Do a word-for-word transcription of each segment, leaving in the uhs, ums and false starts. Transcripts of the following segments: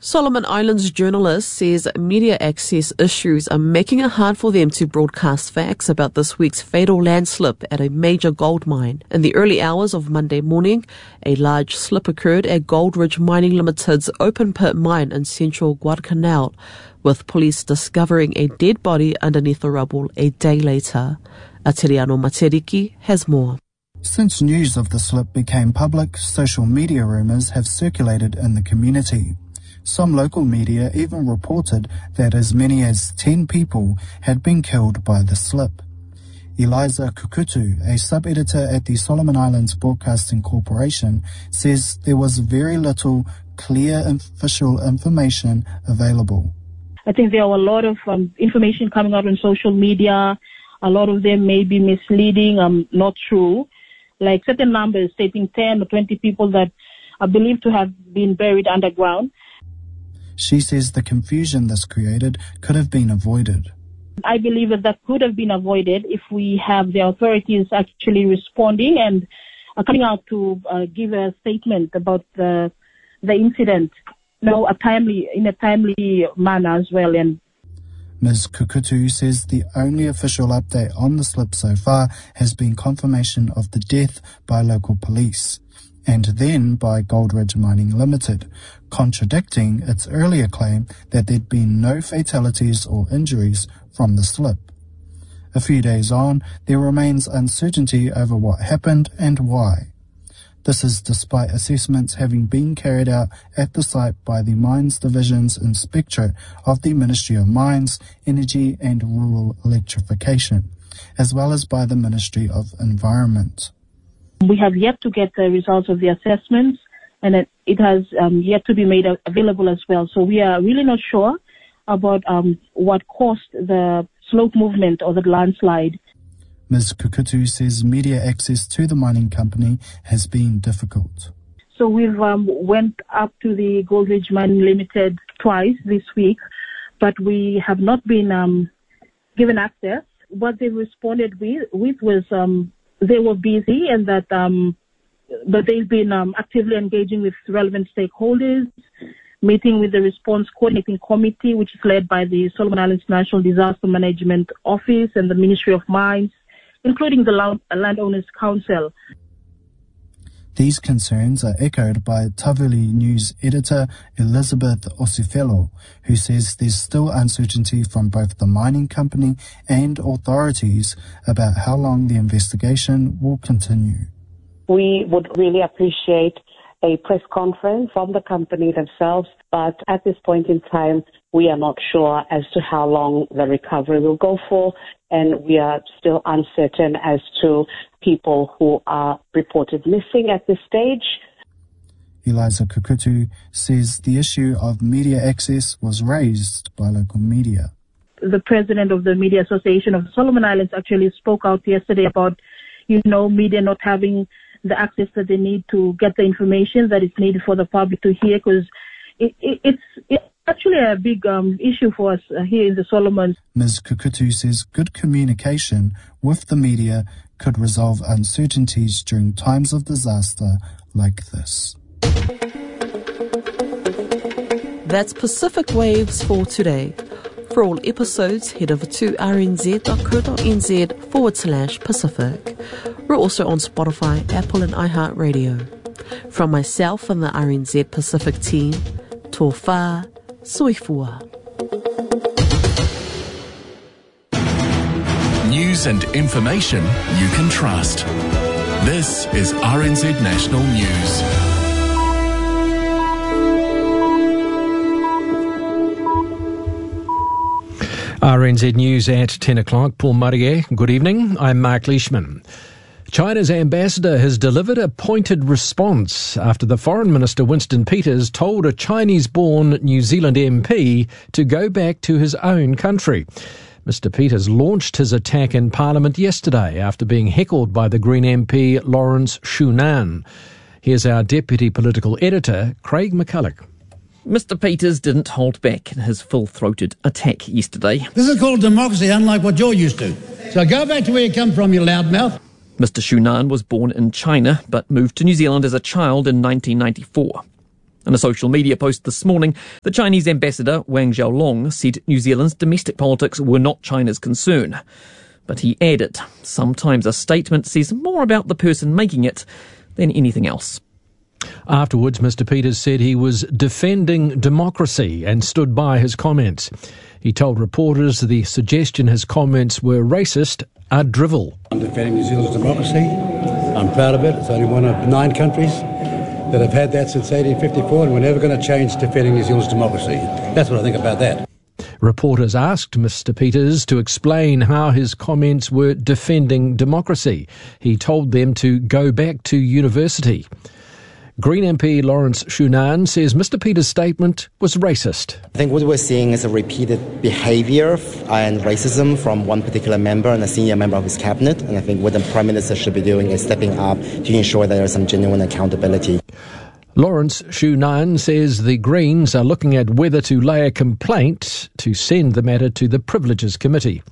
Solomon Islands journalist says media access issues are making it hard for them to broadcast facts about this week's fatal landslip at a major gold mine. In the early hours of Monday morning, a large slip occurred at Goldridge Mining Limited's open pit mine in central Guadalcanal, with police discovering a dead body underneath the rubble a day later. Atiriano Materiki has more. Since news of the slip became public, social media rumours have circulated in the community. Some local media even reported that as many as ten people had been killed by the slip. Eliza Kukutu, a sub-editor at the Solomon Islands Broadcasting Corporation, says there was very little clear official information available. I think there are a lot of um, information coming out on social media. A lot of them may be misleading, um, not true. Like certain numbers stating ten or twenty people that are believed to have been buried underground. She says the confusion this created could have been avoided. I believe that that could have been avoided if we have the authorities actually responding and uh, coming out to uh, give a statement about the the incident, you know, a timely in a timely manner as well. And Miz Kukutu says the only official update on the slip so far has been confirmation of the death by local police, and then by Goldridge Mining Limited, contradicting its earlier claim that there'd been no fatalities or injuries from the slip. A few days on, there remains uncertainty over what happened and why. This is despite assessments having been carried out at the site by the Mines Division's Inspectorate of the Ministry of Mines, Energy and Rural Electrification, as well as by the Ministry of Environment. We have yet to get the results of the assessments, and it, it has um, yet to be made available as well. So we are really not sure about um, what caused the slope movement or the landslide. Miz Kukutu says media access to the mining company has been difficult. So we've um, went up to the Goldridge Mining Limited twice this week, but we have not been um, given access. What they responded with, with was um, they were busy and that um, but they've been um, actively engaging with relevant stakeholders, meeting with the Response Coordinating Committee, which is led by the Solomon Islands National Disaster Management Office and the Ministry of Mines, including the Landowners Council. These concerns are echoed by Tavuli News editor Elizabeth Osifelo, who says there's still uncertainty from both the mining company and authorities about how long the investigation will continue. We would really appreciate a press conference from the company themselves, but at this point in time, we are not sure as to how long the recovery will go for, and we are still uncertain as to people who are reported missing at this stage. Eliza Kukutu says the issue of media access was raised by local media. The president of the Media Association of Solomon Islands actually spoke out yesterday about, you know, media not having the access that they need to get the information that is needed for the public to hear, because it, it, it's, it's actually a big um, issue for us uh, here in the Solomons. Miz Kukutu says good communication with the media could resolve uncertainties during times of disaster like this. That's Pacific Waves for today. For all episodes, head over to rnz.co.nz forward slash Pacific. We're also on Spotify, Apple and iHeartRadio. From myself and the R N Z Pacific team, tō whā, soifua. News and information you can trust. This is R N Z National News. R N Z News at ten o'clock. Paul Marie, good evening. I'm Mark Leishman. China's ambassador has delivered a pointed response after the Foreign Minister Winston Peters told a Chinese-born New Zealand M P to go back to his own country. Mister Peters launched his attack in Parliament yesterday after being heckled by the Green M P Lawrence Shunan. Here's our Deputy Political Editor, Craig McCulloch. Mister Peters didn't hold back in his full-throated attack yesterday. This is called democracy, unlike what you're used to. So go back to where you come from, you loudmouth. Mister Shunan was born in China but moved to New Zealand as a child in nineteen ninety-four. In a social media post this morning, the Chinese ambassador Wang Xiaolong said New Zealand's domestic politics were not China's concern. But he added, sometimes a statement says more about the person making it than anything else. Afterwards, Mister Peters said he was defending democracy and stood by his comments. He told reporters the suggestion his comments were racist are drivel. I'm defending New Zealand's democracy. I'm proud of it. It's only one of nine countries that have had that since eighteen fifty-four, and we're never going to change defending New Zealand's democracy. That's what I think about that. Reporters asked Mister Peters to explain how his comments were defending democracy. He told them to go back to university. Green M P Lawrence Shunan says Mister Peters' statement was racist. I think what we're seeing is a repeated behaviour and racism from one particular member and a senior member of his cabinet, and I think what the Prime Minister should be doing is stepping up to ensure that there is some genuine accountability. Lawrence Shunan says the Greens are looking at whether to lay a complaint to send the matter to the Privileges Committee.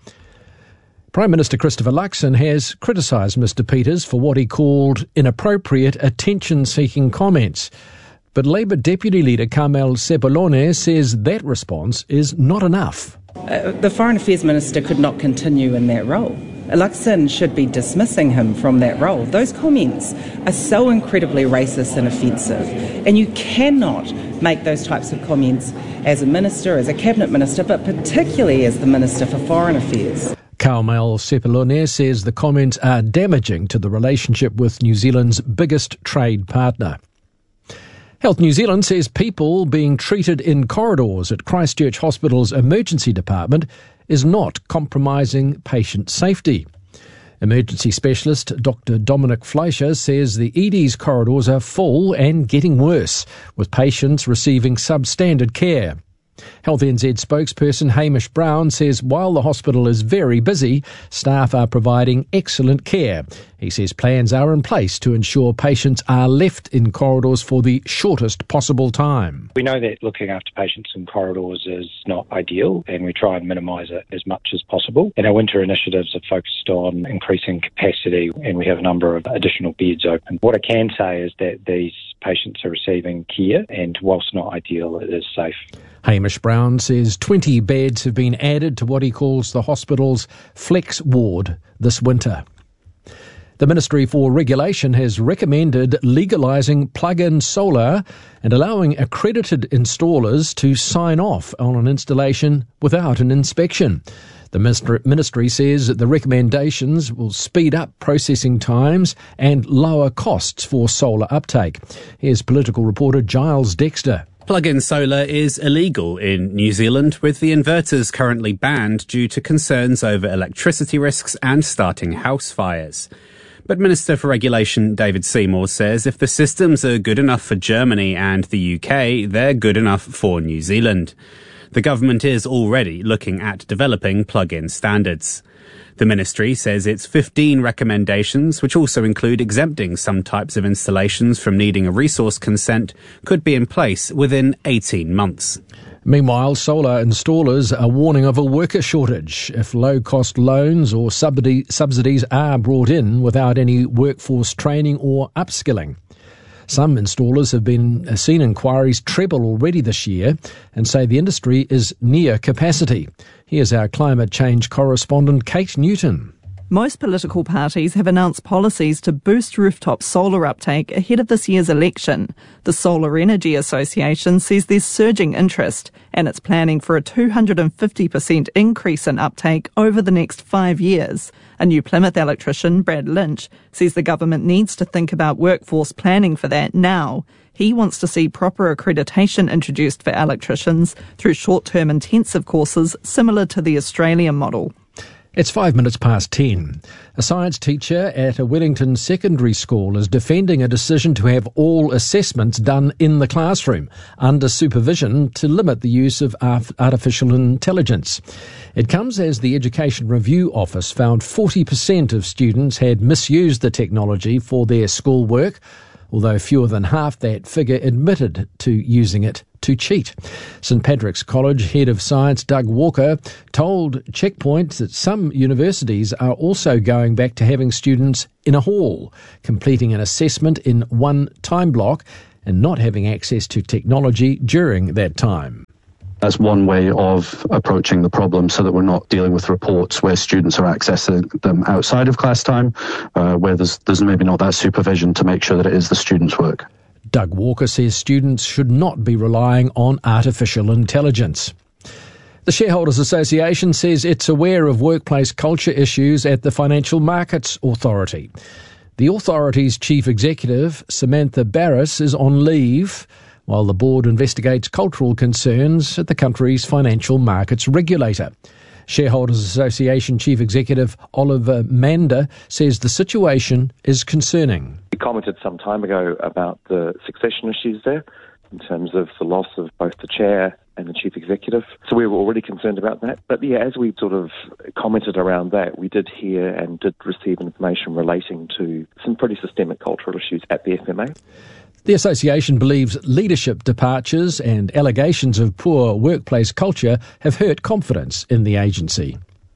Prime Minister Christopher Luxon has criticised Mister Peters for what he called inappropriate attention-seeking comments. But Labour Deputy Leader Carmel Sepuloni says that response is not enough. Uh, the Foreign Affairs Minister could not continue in that role. Luxon should be dismissing him from that role. Those comments are so incredibly racist and offensive, and you cannot make those types of comments as a minister, as a cabinet minister, but particularly as the Minister for Foreign Affairs. Carmel Sepuloni says the comments are damaging to the relationship with New Zealand's biggest trade partner. Health New Zealand says people being treated in corridors at Christchurch Hospital's emergency department is not compromising patient safety. Emergency specialist Doctor Dominic Fleischer says the E D's corridors are full and getting worse, with patients receiving substandard care. Health N Z spokesperson Hamish Brown says while the hospital is very busy, staff are providing excellent care. He says plans are in place to ensure patients are left in corridors for the shortest possible time. We know that looking after patients in corridors is not ideal, and we try and minimise it as much as possible. And our winter initiatives are focused on increasing capacity, and we have a number of additional beds open. What I can say is that these patients are receiving care, and whilst not ideal, it is safe. Hamish Brown says twenty beds have been added to what he calls the hospital's flex ward this winter. The Ministry for Regulation has recommended legalising plug-in solar and allowing accredited installers to sign off on an installation without an inspection. The ministry says that the recommendations will speed up processing times and lower costs for solar uptake. Here's political reporter Giles Dexter. Plug-in solar is illegal in New Zealand, with the inverters currently banned due to concerns over electricity risks and starting house fires. But Minister for Regulation David Seymour says if the systems are good enough for Germany and the U K, they're good enough for New Zealand. The government is already looking at developing plug-in standards. The ministry says its fifteen recommendations, which also include exempting some types of installations from needing a resource consent, could be in place within eighteen months. Meanwhile, solar installers are warning of a worker shortage if low-cost loans or subsidy, subsidies are brought in without any workforce training or upskilling. Some installers have been seen inquiries treble already this year and say the industry is near capacity. Here's our climate change correspondent Kate Newton. Most political parties have announced policies to boost rooftop solar uptake ahead of this year's election. The Solar Energy Association says there's surging interest and it's planning for a two hundred fifty percent increase in uptake over the next five years. A New Plymouth electrician, Brad Lynch, says the government needs to think about workforce planning for that now. He wants to see proper accreditation introduced for electricians through short-term intensive courses similar to the Australian model. It's five minutes past ten. A science teacher at a Wellington secondary school is defending a decision to have all assessments done in the classroom under supervision to limit the use of artificial intelligence. It comes as the Education Review Office found forty percent of students had misused the technology for their schoolwork, although fewer than half that figure admitted to using it to cheat. St Patrick's College head of science Doug Walker told Checkpoint that some universities are also going back to having students in a hall, completing an assessment in one time block and not having access to technology during that time. That's one way of approaching the problem, so that we're not dealing with reports where students are accessing them outside of class time, uh, where there's, there's maybe not that supervision to make sure that it is the student's work. Doug Walker says students should not be relying on artificial intelligence. The Shareholders Association says it's aware of workplace culture issues at the Financial Markets Authority. The authority's chief executive, Samantha Barris, is on leave, while the board investigates cultural concerns at the country's financial markets regulator. Shareholders Association Chief Executive Oliver Mander says the situation is concerning. We commented some time ago about the succession issues there in terms of the loss of both the chair and the chief executive. So we were already concerned about that. But yeah, as we sort of commented around that, we did hear and did receive information relating to some pretty systemic cultural issues at the F M A. The association believes leadership departures and allegations of poor workplace culture have hurt confidence in the agency.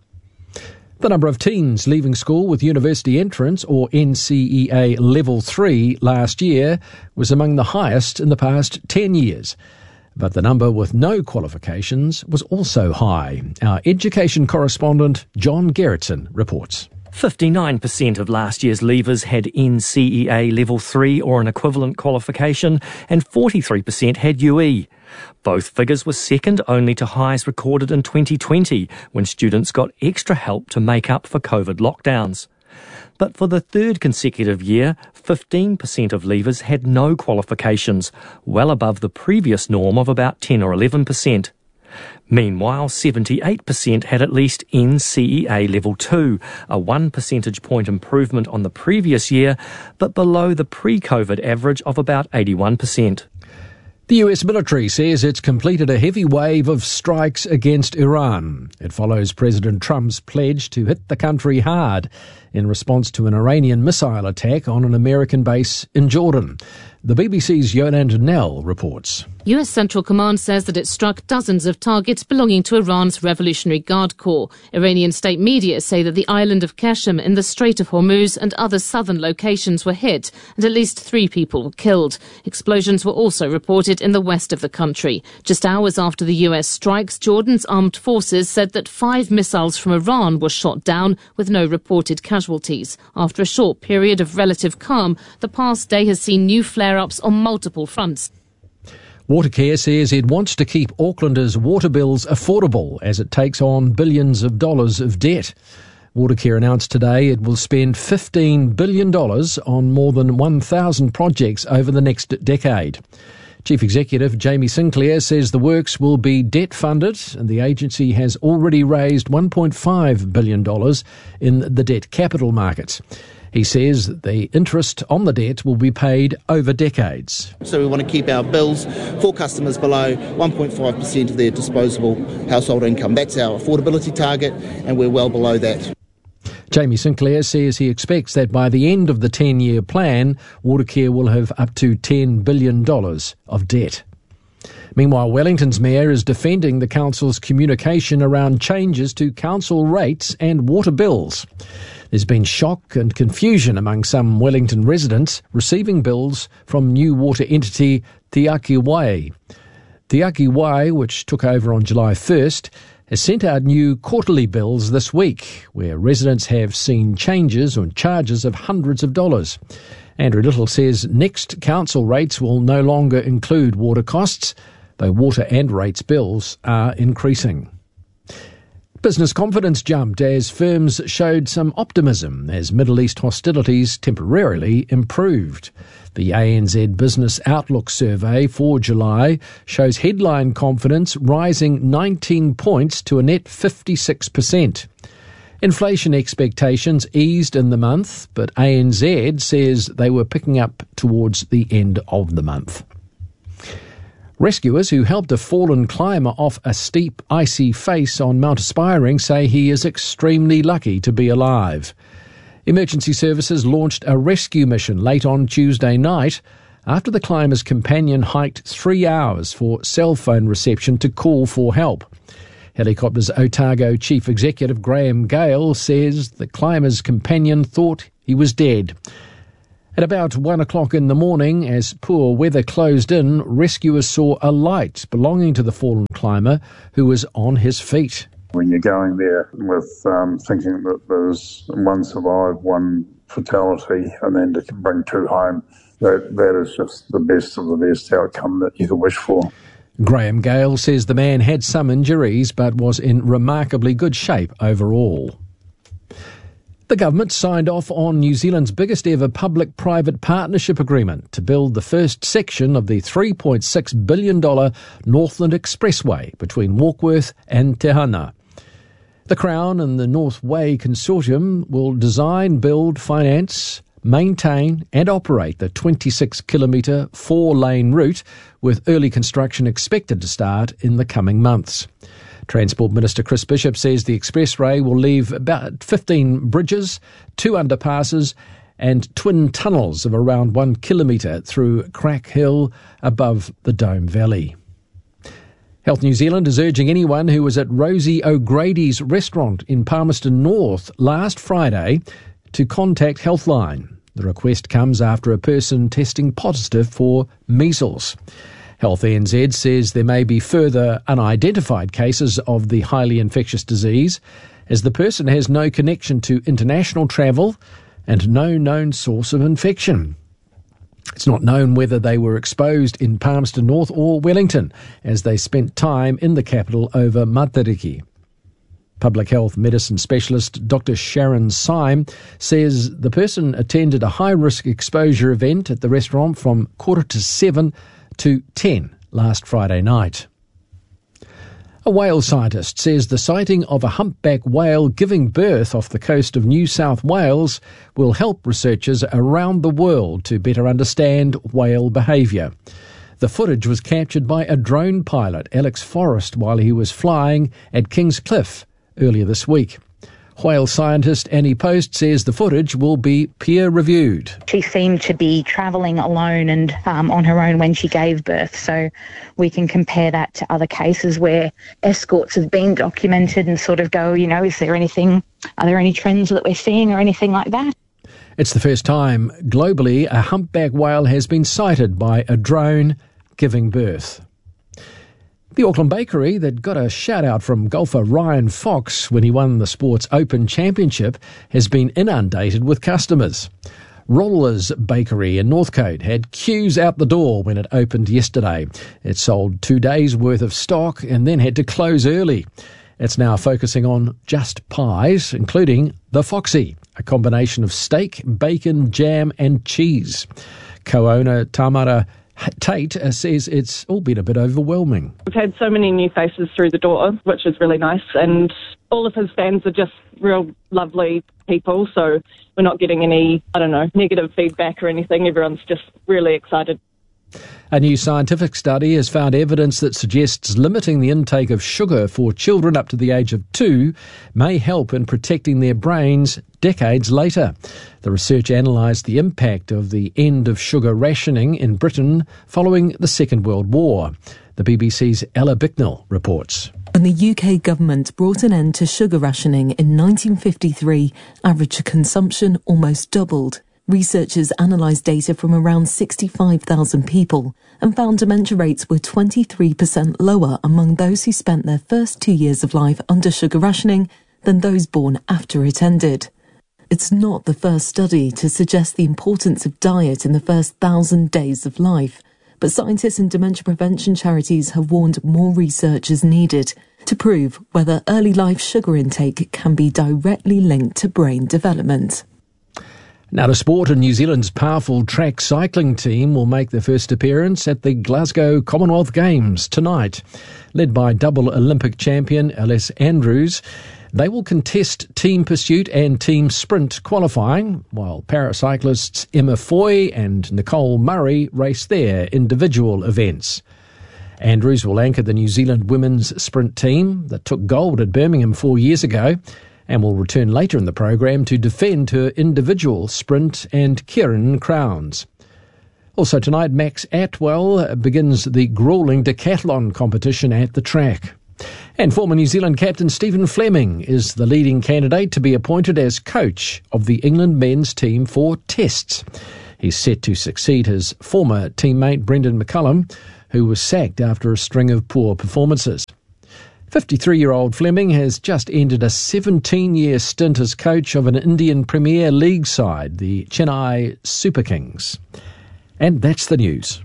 The number of teens leaving school with university entrance, or N C E A Level three, last year was among the highest in the past ten years. But the number with no qualifications was also high. Our education correspondent John Gerritsen reports. fifty-nine percent of last year's leavers had N C E A Level three or an equivalent qualification, and forty-three percent had U E. Both figures were second only to highs recorded in twenty twenty, when students got extra help to make up for COVID lockdowns. But for the third consecutive year, fifteen percent of leavers had no qualifications, well above the previous norm of about ten or eleven percent. Meanwhile, seventy-eight percent had at least N C E A Level two, a one percentage point improvement on the previous year, but below the pre-COVID average of about eighty-one percent. The U S military says it's completed a heavy wave of strikes against Iran. It follows President Trump's pledge to hit the country hard in response to an Iranian missile attack on an American base in Jordan. The B B C's Yolanda Nell reports. U S Central Command says that it struck dozens of targets belonging to Iran's Revolutionary Guard Corps. Iranian state media say that the island of Qashem in the Strait of Hormuz and other southern locations were hit, and at least three people were killed. Explosions were also reported in the west of the country. Just hours after the U S strikes, Jordan's armed forces said that five missiles from Iran were shot down with no reported casualties. After a short period of relative calm, the past day has seen new flare-ups on multiple fronts. Watercare says it wants to keep Aucklanders' water bills affordable as it takes on billions of dollars of debt. Watercare announced today it will spend fifteen billion dollars on more than one thousand projects over the next decade. Chief Executive Jamie Sinclair says the works will be debt-funded, and the agency has already raised one point five billion dollars in the debt capital markets. He says the interest on the debt will be paid over decades. So we want to keep our bills for customers below one point five percent of their disposable household income. That's our affordability target, and we're well below that. Jamie Sinclair says he expects that by the end of the ten-year plan, Watercare will have up to ten billion dollars of debt. Meanwhile, Wellington's mayor is defending the council's communication around changes to council rates and water bills. There's been shock and confusion among some Wellington residents receiving bills from new water entity Te Aki Wai. Te Aki Wai, which took over on July first, has sent out new quarterly bills this week, where residents have seen changes or charges of hundreds of dollars. Andrew Little says next council rates will no longer include water costs, though water and rates bills are increasing. Business confidence jumped as firms showed some optimism as Middle East hostilities temporarily improved. The A N Z Business Outlook survey for July shows headline confidence rising nineteen points to a net fifty-six percent. Inflation expectations eased in the month, but A N Z says they were picking up towards the end of the month. Rescuers who helped a fallen climber off a steep, icy face on Mount Aspiring say he is extremely lucky to be alive. Emergency services launched a rescue mission late on Tuesday night after the climber's companion hiked three hours for cell phone reception to call for help. Helicopters Otago Chief Executive Graham Gale says the climber's companion thought he was dead. At about one o'clock in the morning, as poor weather closed in, rescuers saw a light belonging to the fallen climber who was on his feet. When you're going there with um, thinking that there's one survived, one fatality, and then to bring two home, that, that is just the best of the best outcome that you could wish for. Graham Gale says the man had some injuries but was in remarkably good shape overall. The government signed off on New Zealand's biggest ever public-private partnership agreement to build the first section of the three point six billion dollars Northland Expressway between Warkworth and Te Hana. The Crown and the Northway Consortium will design, build, finance, maintain and operate the twenty-six kilometre four-lane route, with early construction expected to start in the coming months. Transport Minister Chris Bishop says the expressway will leave about fifteen bridges, two underpasses and twin tunnels of around one kilometre through Crack Hill above the Dome Valley. Health New Zealand is urging anyone who was at Rosie O'Grady's restaurant in Palmerston North last Friday to contact Healthline. The request comes after a person testing positive for measles. Health N Z says there may be further unidentified cases of the highly infectious disease, as the person has no connection to international travel and no known source of infection. It's not known whether they were exposed in Palmerston North or Wellington, as they spent time in the capital over Matariki. Public health medicine specialist Doctor Sharon Syme says the person attended a high-risk exposure event at the restaurant from quarter to seven to ten last Friday night. A whale scientist says the sighting of a humpback whale giving birth off the coast of New South Wales will help researchers around the world to better understand whale behaviour. The footage was captured by a drone pilot, Alex Forrest, while he was flying at Kings Cliff earlier this week. Whale scientist Annie Post says the footage will be peer-reviewed. She seemed to be travelling alone and um, on her own when she gave birth, so we can compare that to other cases where escorts have been documented and sort of go, you know, is there anything, are there any trends that we're seeing or anything like that? It's the first time globally a humpback whale has been sighted by a drone giving birth. The Auckland Bakery, that got a shout-out from golfer Ryan Fox when he won the Sports Open Championship, has been inundated with customers. Rollers Bakery in Northcote had queues out the door when it opened yesterday. It sold two days' worth of stock and then had to close early. It's now focusing on just pies, including the Foxy, a combination of steak, bacon, jam and cheese. Co-owner Tamara Tate says it's all been a bit overwhelming. We've had so many new faces through the door, which is really nice, and all of his fans are just real lovely people, so we're not getting any, I don't know, negative feedback or anything. Everyone's just really excited. A new scientific study has found evidence that suggests limiting the intake of sugar for children up to the age of two may help in protecting their brains decades later. The research analysed the impact of the end of sugar rationing in Britain following the Second World War. The B B C's Ella Bicknell reports. When the U K government brought an end to sugar rationing in nineteen fifty-three, average consumption almost doubled. Researchers analysed data from around sixty-five thousand people and found dementia rates were twenty-three percent lower among those who spent their first two years of life under sugar rationing than those born after it ended. It's not the first study to suggest the importance of diet in the first thousand days of life, but scientists and dementia prevention charities have warned more research is needed to prove whether early life sugar intake can be directly linked to brain development. Now to sport, and New Zealand's powerful track cycling team will make their first appearance at the Glasgow Commonwealth Games tonight. Led by double Olympic champion Alice Andrews, they will contest team pursuit and team sprint qualifying, while paracyclists Emma Foy and Nicole Murray race their individual events. Andrews will anchor the New Zealand women's sprint team that took gold at Birmingham four years ago, and will return later in the program to defend her individual sprint and Keirin crowns. Also tonight, Max Atwell begins the gruelling decathlon competition at the track. And former New Zealand captain Stephen Fleming is the leading candidate to be appointed as coach of the England men's team for tests. He's set to succeed his former teammate Brendan McCullum, who was sacked after a string of poor performances. fifty-three-year-old Fleming has just ended a seventeen-year stint as coach of an Indian Premier League side, the Chennai Super Kings. And that's the news.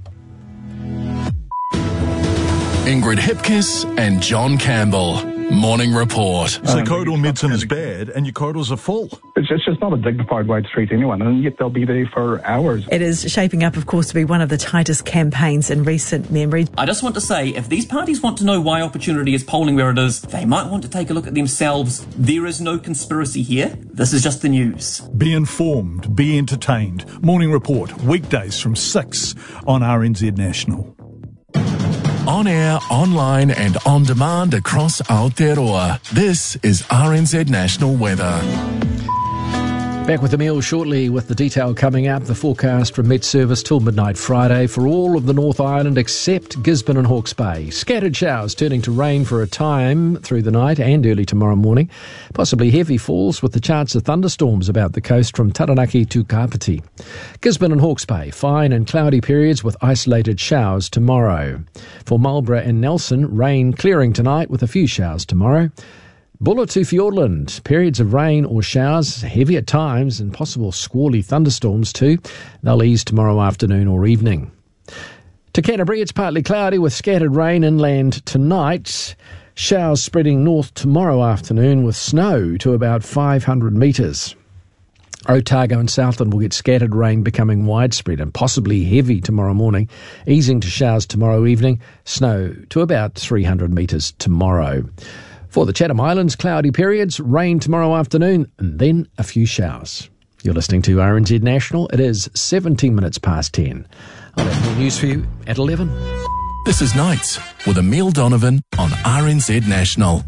Ingrid Hipkiss and John Campbell. Morning Report. So corridor medicine is bad and your corridors are full. It's just, it's just not a dignified way to treat anyone, and yet they'll be there for hours. It is shaping up, of course, to be one of the tightest campaigns in recent memory. I just want to say, if these parties want to know why Opportunity is polling where it is, they might want to take a look at themselves. There is no conspiracy here. This is just the news. Be informed, be entertained. Morning Report, weekdays from six on R N Z National. On air, online and on demand across Aotearoa. This is R N Z National Weather. Back with Emile shortly with the detail coming up. The forecast from Met Service till midnight Friday for all of the North Island except Gisborne and Hawke's Bay. Scattered showers turning to rain for a time through the night and early tomorrow morning. Possibly heavy falls with the chance of thunderstorms about the coast from Taranaki to Kapiti. Gisborne and Hawke's Bay, fine and cloudy periods with isolated showers tomorrow. For Marlborough and Nelson, rain clearing tonight with a few showers tomorrow. Buller to Fiordland, periods of rain or showers, heavy at times and possible squally thunderstorms too. They'll ease tomorrow afternoon or evening. To Canterbury, it's partly cloudy with scattered rain inland tonight. Showers spreading north tomorrow afternoon with snow to about five hundred metres. Otago and Southland will get scattered rain becoming widespread and possibly heavy tomorrow morning, easing to showers tomorrow evening, snow to about three hundred metres tomorrow. For the Chatham Islands, cloudy periods, rain tomorrow afternoon, and then a few showers. You're listening to R N Z National. It is seventeen minutes past ten. I'll have more news for you at eleven. This is Nights with Emile Donovan on R N Z National.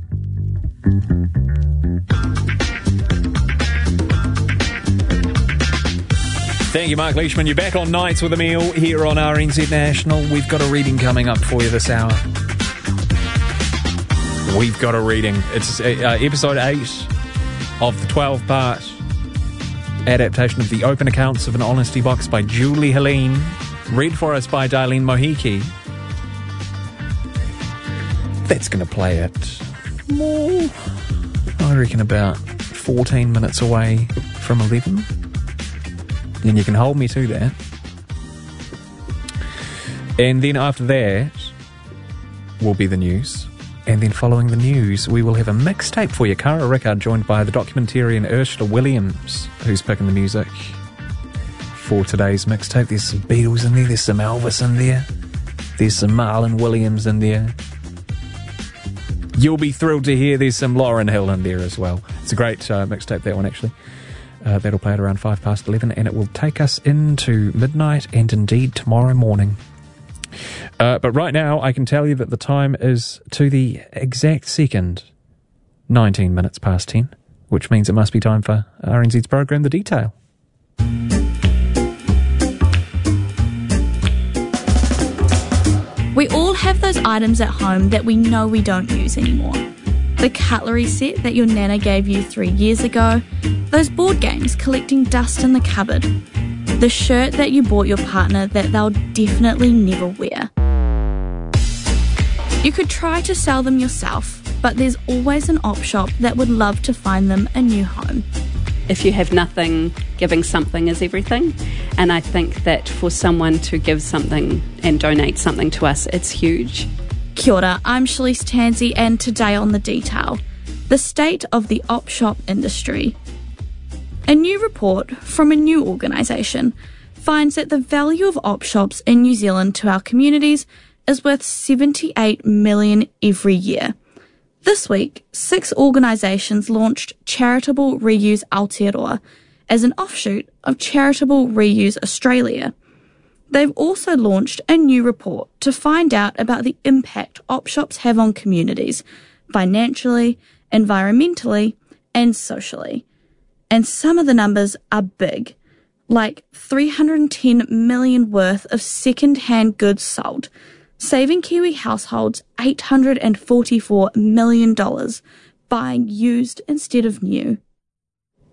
Thank you, Mark Leishman. You're back on Nights with Emile here on R N Z National. We've got a reading coming up for you this hour. We've got a reading. It's uh, episode eight of the twelve-part adaptation of The Open Accounts of an Honesty Box by Julie Helene, read for us by Darlene Mohiki. That's going to play at, more, I reckon, about fourteen minutes away from eleven. And you can hold me to that. And then after that will be the news. And then following the news, we will have a mixtape for you. Cara Rickard, joined by the documentarian Ursula Williams, who's picking the music for today's mixtape. There's some Beatles in there, there's some Elvis in there, there's some Marlon Williams in there. You'll be thrilled to hear there's some Lauryn Hill in there as well. It's a great uh, mixtape, that one, actually. Uh, that'll play at around five past eleven, and it will take us into midnight and indeed tomorrow morning. Uh, but right now, I can tell you that the time is to the exact second, nineteen minutes past ten, which means it must be time for R N Z's program, The Detail. We all have those items at home that we know we don't use anymore. The cutlery set that your nana gave you three years ago, those board games collecting dust in the cupboard, the shirt that you bought your partner that they'll definitely never wear. You could try to sell them yourself, but there's always an op shop that would love to find them a new home. If you have nothing, giving something is everything. And I think that for someone to give something and donate something to us, it's huge. Kia ora, I'm Shalise Tansey, and today on The Detail, the state of the op shop industry. A new report from a new organisation finds that the value of op shops in New Zealand to our communities is worth seventy-eight million dollars every year. This week, six organisations launched Charitable Reuse Aotearoa as an offshoot of Charitable Reuse Australia. They've also launched a new report to find out about the impact op shops have on communities, financially, environmentally, and socially. And some of the numbers are big, like three hundred ten million dollars worth of second-hand goods sold, saving Kiwi households eight hundred forty-four million dollars, buying used instead of new.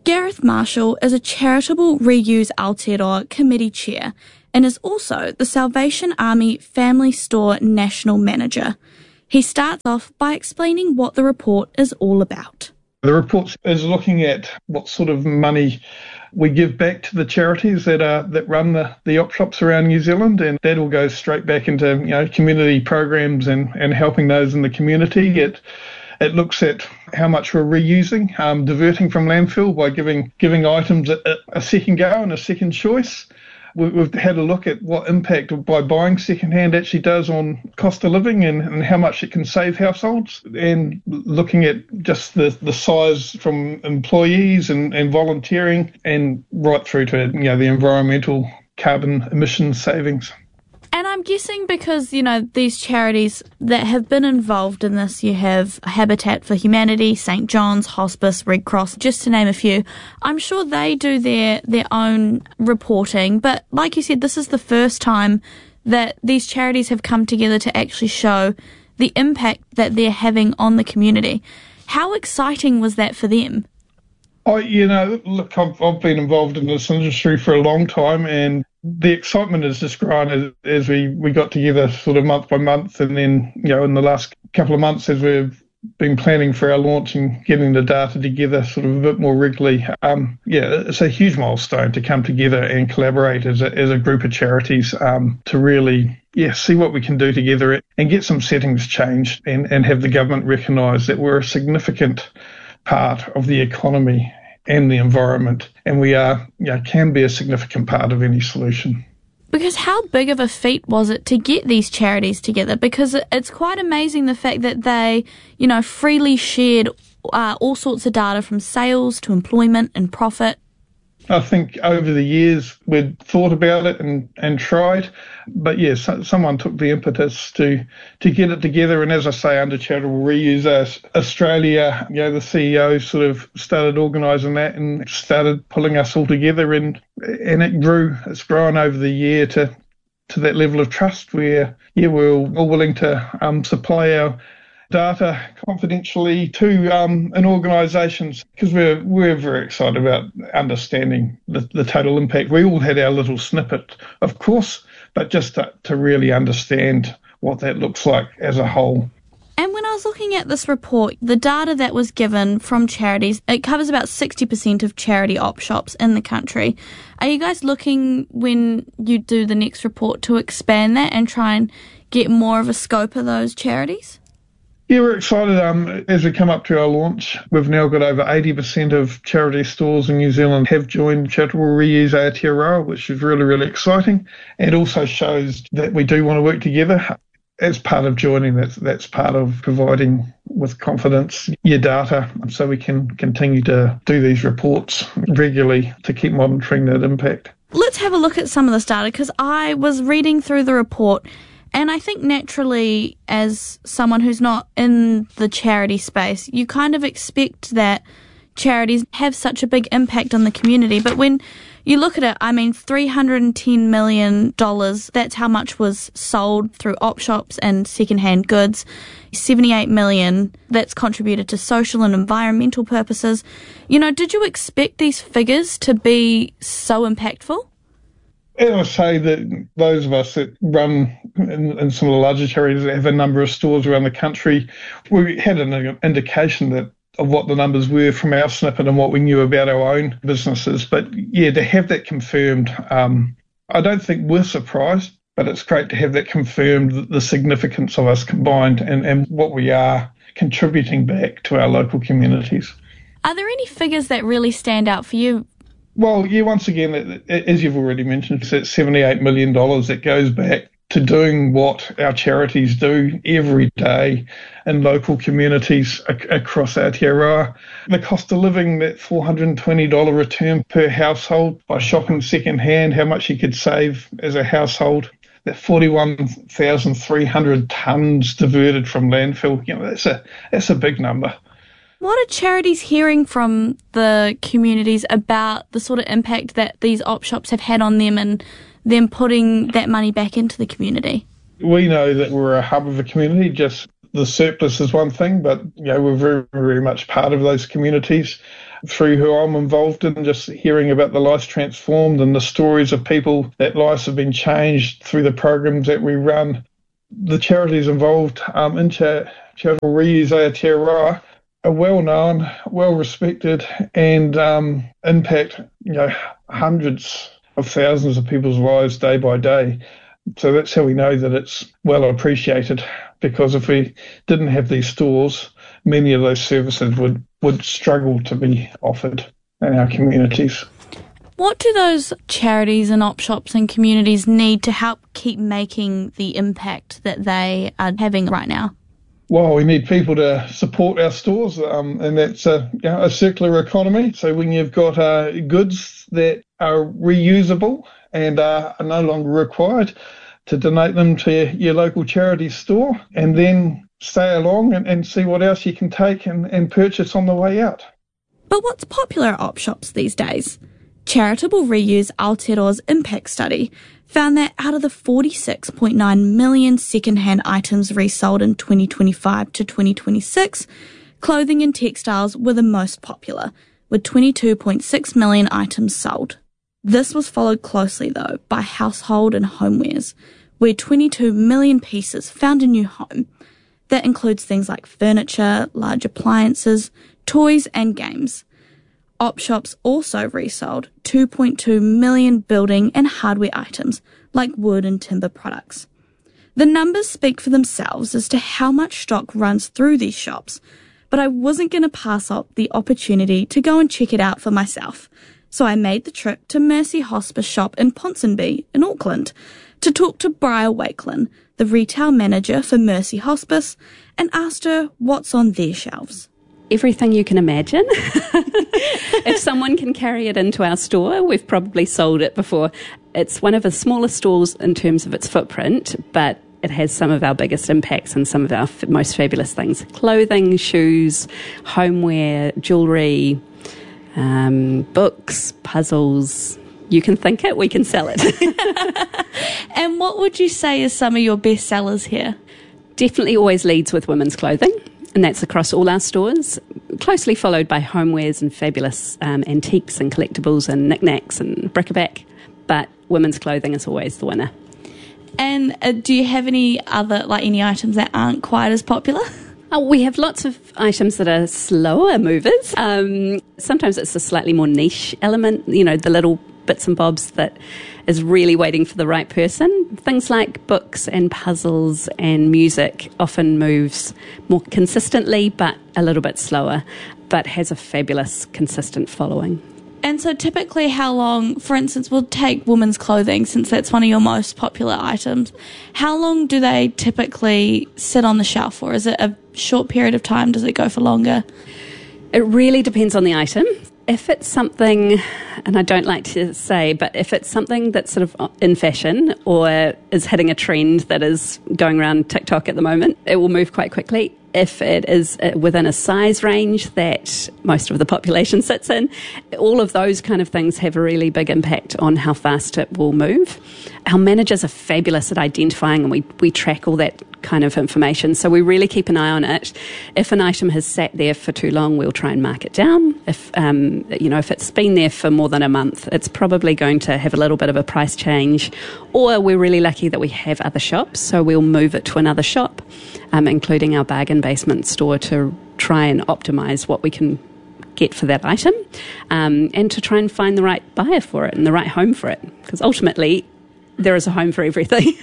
Gareth Marshall is a charitable Reuse Aotearoa committee chair and is also the Salvation Army Family Store National Manager. He starts off by explaining what the report is all about. The report is looking at what sort of money we give back to the charities that are that run the, the op shops around New Zealand, and that will go straight back into you know community programs and, and helping those in the community. It it looks at how much we're reusing, um, diverting from landfill by giving giving items a, a second go and a second choice. We've had a look at what impact by buying secondhand actually does on cost of living and, and how much it can save households, and looking at just the, the size from employees and, and volunteering and right through to you know the environmental carbon emissions savings. And I'm guessing because, you know, these charities that have been involved in this, you have Habitat for Humanity, Saint John's, Hospice, Red Cross, just to name a few. I'm sure they do their, their own reporting, but like you said, this is the first time that these charities have come together to actually show the impact that they're having on the community. How exciting was that for them? Oh, you know, look, I've, I've been involved in this industry for a long time, and the excitement has just grown as, as we, we got together sort of month by month, and then, you know, in the last couple of months as we've been planning for our launch and getting the data together sort of a bit more regularly. Um, yeah, it's a huge milestone to come together and collaborate as a, as a group of charities um, to really, yeah, see what we can do together and get some settings changed and, and have the government recognise that we're a significant part of the economy and the environment, and we are, you know, can be a significant part of any solution. Because how big of a feat was it to get these charities together? Because it's quite amazing the fact that they, you know, freely shared uh, all sorts of data from sales to employment and profit. I think over the years we'd thought about it and, and tried, but yes, yeah, so, someone took the impetus to to get it together. And as I say, under Charitable Reuse Australia, you know, the C E O sort of started organising that and started pulling us all together, and and it grew. It's grown over the year to to that level of trust where yeah, we're all willing to um, supply our data confidentially to um, in organisations, because we're we're very excited about understanding the, the total impact. We all had our little snippet, of course, but just to, to really understand what that looks like as a whole. And when I was looking at this report, the data that was given from charities, it covers about sixty percent of charity op shops in the country. Are you guys looking, when you do the next report, to expand that and try and get more of a scope of those charities? Yeah, we're excited. Um, as we come up to our launch, we've now got over eighty percent of charity stores in New Zealand have joined Charitable Reuse Aotearoa, which is really, really exciting, and also shows that we do want to work together. As part of joining, that's, that's part of providing with confidence your data so we can continue to do these reports regularly to keep monitoring that impact. Let's have a look at some of this data, because I was reading through the report, and I think naturally, as someone who's not in the charity space, you kind of expect that charities have such a big impact on the community. But when you look at it, I mean, three hundred ten million dollars, that's how much was sold through op shops and second-hand goods. seventy-eight million dollars, that's contributed to social and environmental purposes. You know, did you expect these figures to be so impactful? And I say that those of us that run in, in some of the larger charities that have a number of stores around the country, we had an indication that of what the numbers were from our snippet and what we knew about our own businesses. But yeah, to have that confirmed, um, I don't think we're surprised, but it's great to have that confirmed, the significance of us combined and, and what we are contributing back to our local communities. Are there any figures that really stand out for you? Well, yeah, once again, as you've already mentioned, it's that seventy-eight million dollars that goes back to doing what our charities do every day in local communities ac- across Aotearoa. The cost of living, that four hundred twenty dollars return per household by shopping second-hand, how much you could save as a household. That forty-one thousand three hundred tonnes diverted from landfill, you know, that's a that's a big number. What are charities hearing from the communities about the sort of impact that these op shops have had on them and them putting that money back into the community? We know that we're a hub of a community. Just the surplus is one thing, but you know, we're very, very much part of those communities. through who I'm involved in, just hearing about the lives transformed and the stories of people that lives have been changed through the programs that we run. The charities involved um, in cha- Charitable Reuse Aotearoa are well known, well respected, and um, impact you know hundreds of thousands of people's lives day by day. So that's how we know that it's well appreciated, because if we didn't have these stores, many of those services would, would struggle to be offered in our communities. What do those charities and op shops and communities need to help keep making the impact that they are having right now? Well, we need people to support our stores, um, and that's a, you know, a circular economy. So when you've got uh, goods that are reusable and uh, are no longer required, to donate them to your local charity store, and then stay along and, and see what else you can take and, and purchase on the way out. But what's popular at op shops these days? Charitable Reuse Aotearoa's impact study found that out of the forty-six point nine million second-hand items resold in twenty twenty-five to twenty twenty-six, clothing and textiles were the most popular, with twenty-two point six million items sold. This was followed closely, though, by household and homewares, where twenty-two million pieces found a new home. That includes things like furniture, large appliances, toys and games. Op shops also resold two point two million building and hardware items, like wood and timber products. The numbers speak for themselves as to how much stock runs through these shops, but I wasn't going to pass up the opportunity to go and check it out for myself. So I made the trip to Mercy Hospice shop in Ponsonby in Auckland to talk to Briar Wakelin, the retail manager for Mercy Hospice, and asked her what's on their shelves. Everything you can imagine. If someone can carry it into our store, we've probably sold it before. It's one of the smallest stores in terms of its footprint, but it has some of our biggest impacts and some of our f- most fabulous things. Clothing, shoes, homeware, jewellery, um, books, puzzles. You can think it, we can sell it. And what would you say is some of your best sellers here? Definitely always leads with women's clothing, and that's across all our stores, closely followed by homewares and fabulous um, antiques and collectibles and knickknacks and bric-a-brac, but women's clothing is always the winner. And uh, do you have any other, like any items that aren't quite as popular? Oh, we have lots of items that are slower movers. Um, sometimes it's a slightly more niche element, you know, the little bits and bobs that is really waiting for the right person. Things like books and puzzles and music often moves more consistently but a little bit slower, but has a fabulous consistent following. And so typically how long, for instance, we'll take women's clothing since that's one of your most popular items. How long do they typically sit on the shelf for? Is it a short period of time? Does it go for longer? It really depends on the item. If it's something, and I don't like to say, but if it's something that's sort of in fashion or is hitting a trend that is going around TikTok at the moment, it will move quite quickly. If it is within a size range that most of the population sits in, all of those kind of things have a really big impact on how fast it will move. Our managers are fabulous at identifying, and we, we track all that kind of information. So we really keep an eye on it. If an item has sat there for too long, we'll try and mark it down. If um, you know, if it's been there for more than a month, it's probably going to have a little bit of a price change. Or we're really lucky that we have other shops, so we'll move it to another shop, um, including our bargain basement store, to try and optimise what we can get for that item, um, and to try and find the right buyer for it and the right home for it. Because ultimately, there is a home for everything.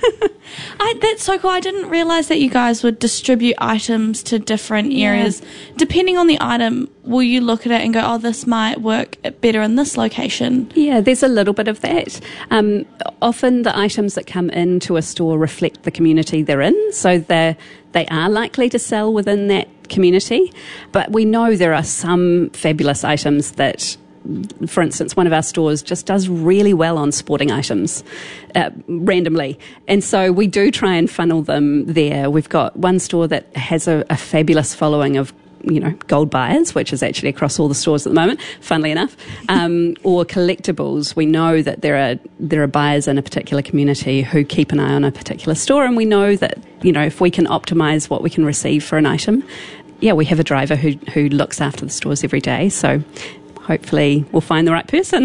I, that's so cool. I didn't realise that you guys would distribute items to different areas. Yeah. Depending on the item, will you look at it and go, oh, this might work better in this location? Yeah, there's a little bit of that. Um, often the items that come into a store reflect the community they're in, so they're, they are likely to sell within that community. But we know there are some fabulous items that, for instance, one of our stores just does really well on sporting items uh, randomly. And so we do try and funnel them there. We've got one store that has a, a fabulous following of, you know, gold buyers, which is actually across all the stores at the moment, funnily enough, um, or collectibles. We know that there are there are buyers in a particular community who keep an eye on a particular store, and we know that, you know, if we can optimise what we can receive for an item, yeah, we have a driver who who looks after the stores every day. So hopefully we'll find the right person.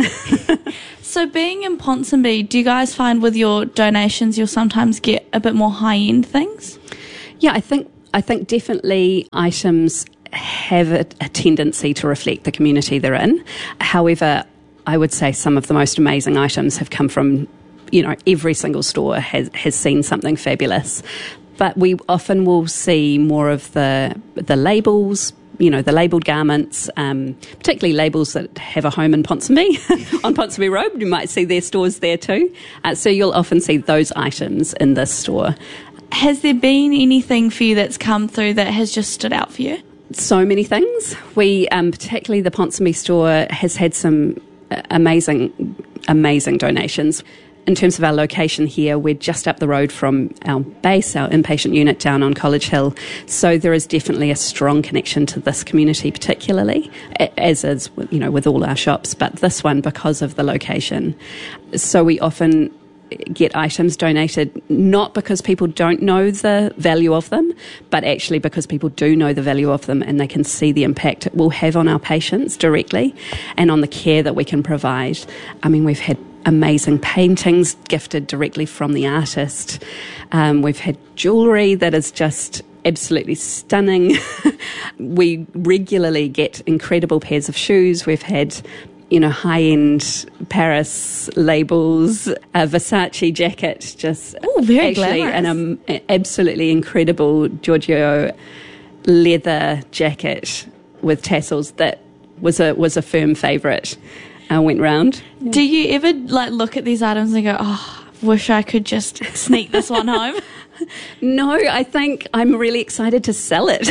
So being in Ponsonby, do you guys find with your donations you'll sometimes get a bit more high-end things? Yeah, I think I think definitely items have a, a tendency to reflect the community they're in. However, I would say some of the most amazing items have come from, you know, every single store has, has seen something fabulous. But we often will see more of the the labels, you know, the labelled garments, um, particularly labels that have a home in Ponsonby, on Ponsonby Road. You might see their stores there too. Uh, so you'll often see those items in this store. Has there been anything for you that's come through that has just stood out for you? So many things. We, um, particularly the Ponsonby store, has had some amazing, amazing donations. In terms of our location here, we're just up the road from our base, our inpatient unit down on College Hill. So there is definitely a strong connection to this community particularly, as is, you know, with all our shops, but this one because of the location. So we often get items donated not because people don't know the value of them, but actually because people do know the value of them and they can see the impact it will have on our patients directly and on the care that we can provide. I mean, we've had amazing paintings gifted directly from the artist. Um, we've had jewellery that is just absolutely stunning. We regularly get incredible pairs of shoes. We've had, you know, high-end Paris labels, a Versace jacket, just Ooh, very actually glamorous. an um, absolutely incredible Giorgio leather jacket with tassels that was a was a firm favourite. I uh, went round. Yeah. Do you ever like look at these items and go, oh, wish I could just sneak this one home? No, I think I'm really excited to sell it.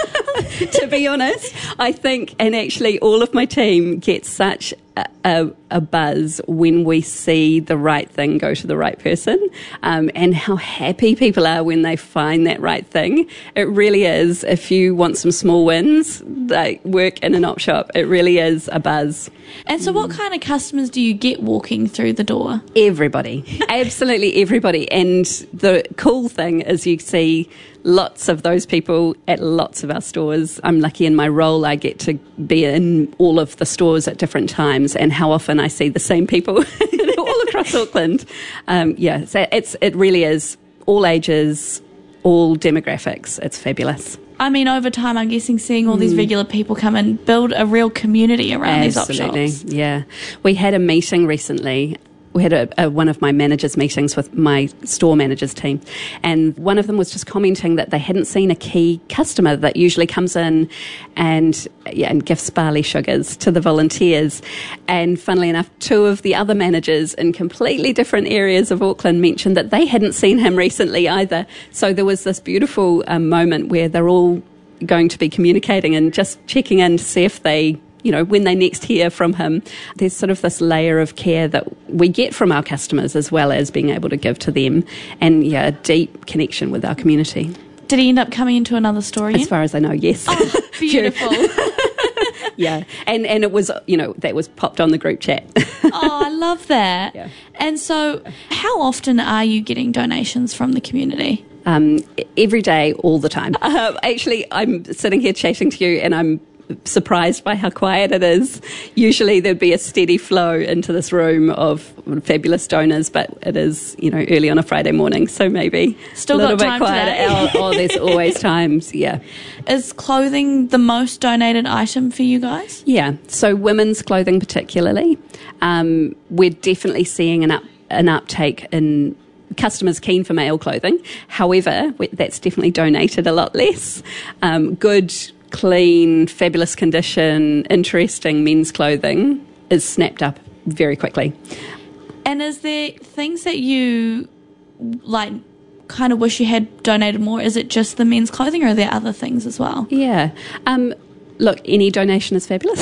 To be honest, I think, and actually all of my team gets such a, a, a buzz when we see the right thing go to the right person, um, and how happy people are when they find that right thing. It really is, if you want some small wins, they work in an op shop. It really is a buzz. And so what kind of customers do you get walking through the door? Everybody. Absolutely everybody. And the cool thing is you see lots of those people at lots of our stores. I'm lucky in my role I get to be in all of the stores at different times, and how often I see the same people all across Auckland. Um, yeah, so it's it really is all ages, all demographics. It's fabulous. I mean, over time, I'm guessing seeing all these regular people come and build a real community around Absolutely, these op shops. Yeah. We had a meeting recently. We had a, a, one of my managers' meetings with my store managers team, and one of them was just commenting that they hadn't seen a key customer that usually comes in and yeah, and gifts barley sugars to the volunteers. And funnily enough, two of the other managers in completely different areas of Auckland mentioned that they hadn't seen him recently either. So there was this beautiful um, moment where they're all going to be communicating and just checking in to see if they, you know, when they next hear from him. There's sort of this layer of care that we get from our customers as well as being able to give to them, and yeah, a deep connection with our community. Did he end up coming into another store again? As far as I know, yes. Oh, beautiful. Yeah, and, and it was, you know, that was popped on the group chat. Oh, I love that. Yeah. And so how often are you getting donations from the community? Um, every day, all the time. Uh, actually, I'm sitting here chatting to you and I'm surprised by how quiet it is. Usually there'd be a steady flow into this room of fabulous donors, but it is, you know, early on a Friday morning, so maybe Still a little got bit time quieter. today. Oh, oh, there's always times, yeah. Is clothing the most donated item for you guys? Yeah, so women's clothing particularly. Um, we're definitely seeing an up, an uptake in customers keen for male clothing. However, that's definitely donated a lot less. Um, good, clean, fabulous condition, interesting men's clothing is snapped up very quickly. And is there things that you like kind of wish you had donated more? Is it just the men's clothing, or are there other things as well? Yeah. Um, look, any donation is fabulous.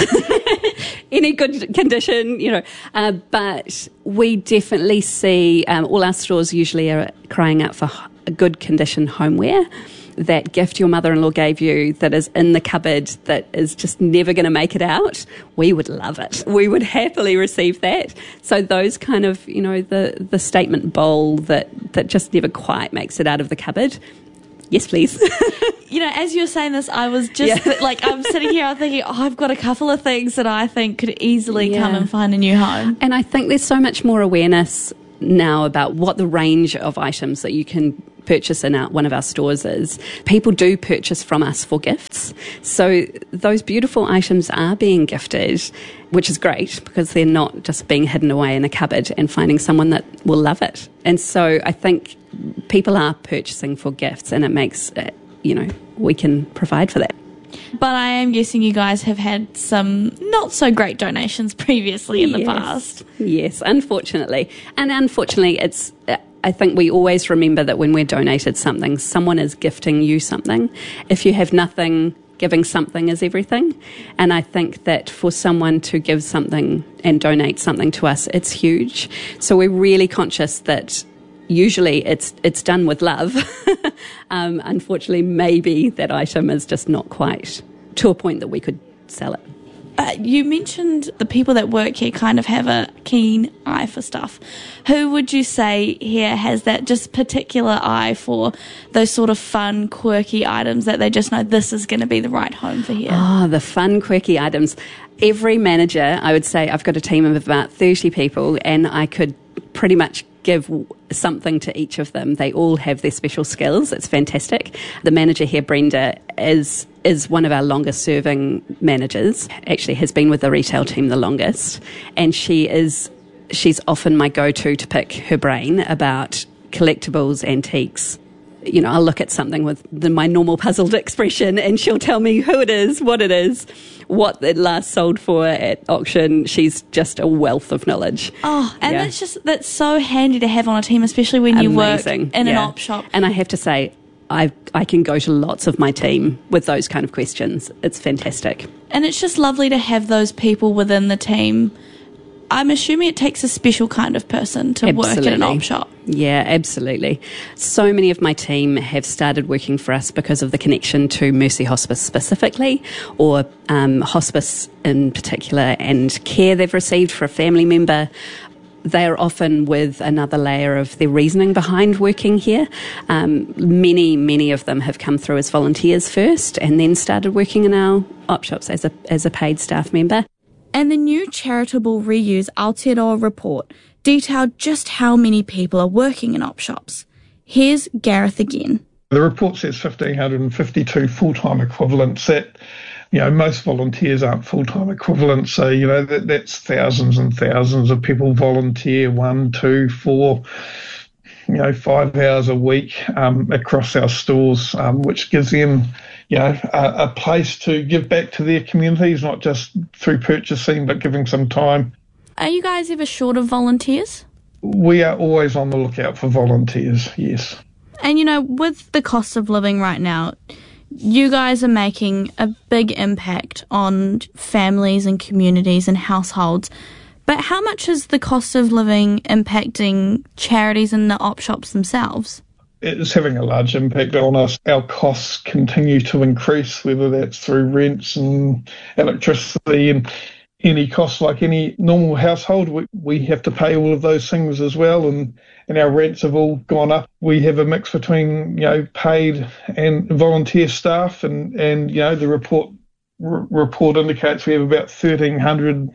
Any good condition, you know. Uh, but we definitely see um, all our stores usually are crying out for a good condition homeware. That gift your mother-in-law gave you that is in the cupboard that is just never going to make it out, we would love it. We would happily receive that. So those kind of, you know, the, the statement bowl that, that just never quite makes it out of the cupboard, Yes, please. You know, as you're saying this, I was just Yeah. like, I'm sitting here, I'm thinking, oh, I've got a couple of things that I think could easily Yeah. come and find a new home. And I think there's so much more awareness now about what the range of items that you can purchase in our, one of our stores is. People do purchase from us for gifts. So those beautiful items are being gifted, which is great because they're not just being hidden away in a cupboard and finding someone that will love it. And so I think people are purchasing for gifts, and it makes, uh, you know, we can provide for that. But I am guessing you guys have had some not so great donations previously in the Yes. past. Yes, unfortunately. And unfortunately, it's. Uh, I think we always remember that when we're donated something, someone is gifting you something. If you have nothing, giving something is everything. And I think that for someone to give something and donate something to us, it's huge. So we're really conscious that usually it's it's done with love. um, unfortunately, maybe that item is just not quite to a point that we could sell it. Uh, you mentioned the people that work here kind of have a keen eye for stuff. Who would you say here has that just particular eye for those sort of fun, quirky items that they just know this is going to be the right home for here? Oh, the fun, quirky items. Every manager, I would say, I've got a team of about thirty people, and I could pretty much give something to each of them. They all have their special skills. It's fantastic. The manager here, Brenda, is is one of our longest serving managers. Actually has been with the retail team the longest, and she is she's often my go-to to pick her brain about collectibles, antiques. You know, I'll look at something with the, my normal puzzled expression, and she'll tell me who it is, what it is, what it last sold for at auction. She's just a wealth of knowledge. Oh, and Yeah. that's just that's so handy to have on a team, especially when you Amazing. work in an Yeah. op shop. And I have to say, I I can go to lots of my team with those kind of questions. It's fantastic. And it's just lovely to have those people within the team. I'm assuming it takes a special kind of person to work in an op shop. Yeah, absolutely. So many of my team have started working for us because of the connection to Mercy Hospice specifically, or um, hospice in particular, and care they've received for a family member. They are often with another layer of their reasoning behind working here. Um, many, many of them have come through as volunteers first and then started working in our op shops as a as a paid staff member. And the new charitable reuse Aotearoa report detailed just how many people are working in op shops. Here's Gareth again. The report says one thousand five hundred fifty-two full-time equivalents. That, you know, most volunteers aren't full-time equivalents, so, you know, that, that's thousands and thousands of people volunteer one, two, four, you know, five hours a week um, across our stores, um, which gives them, you know, a, a place to give back to their communities, not just through purchasing, but giving some time. Are you guys ever short of volunteers? We are always on the lookout for volunteers, yes. And, you know, with the cost of living right now, you guys are making a big impact on families and communities and households. But how much is the cost of living impacting charities and the op shops themselves? It's having a large impact on us. Our costs continue to increase, whether that's through rents and electricity and any costs like any normal household. We, we have to pay all of those things as well, and, and our rents have all gone up. We have a mix between, you know, paid and volunteer staff, and, and you know, the report r- report indicates we have about thirteen hundred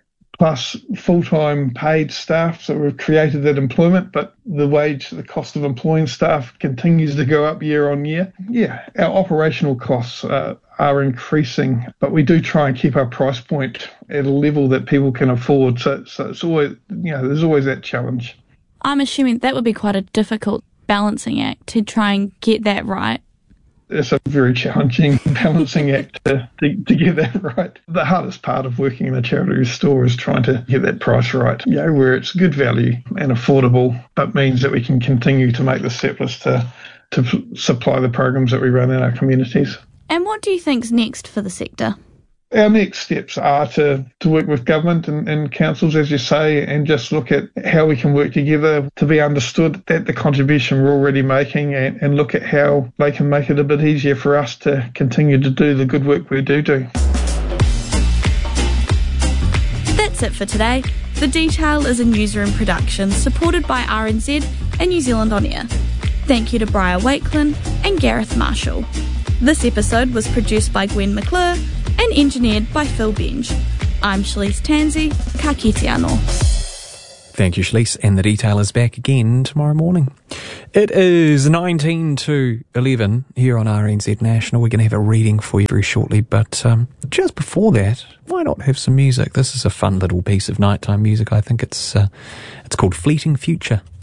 plus full-time paid staff, so we've created that employment, but the wage, the cost of employing staff continues to go up year on year. Yeah, our operational costs uh, are increasing, but we do try and keep our price point at a level that people can afford, so, so it's always, you know, there's always that challenge. I'm assuming that would be quite a difficult balancing act to try and get that right. It's a very challenging balancing act to, to, to get that right. The hardest part of working in a charity store is trying to get that price right, you know, where it's good value and affordable, but means that we can continue to make the surplus to, to supply the programs that we run in our communities. And what do you think's next for the sector? Our next steps are to, to work with government and, and councils, as you say, and just look at how we can work together to be understood that the contribution we're already making, and, and look at how they can make it a bit easier for us to continue to do the good work we do do. That's it for today. The Detail is a newsroom production supported by R N Z and New Zealand On Air. Thank you to Briar Wakelin and Gareth Marshall. This episode was produced by Gwen McClure and engineered by Phil Benj. I'm Shalise Tansey, ka kite anō. Thank you, Shalise, and the detail is back again tomorrow morning. It is nineteen to eleven here on R N Z National. We're going to have a reading for you very shortly, but um, just before that, why not have some music? This is a fun little piece of nighttime music. I think it's uh, it's called Fleeting Future.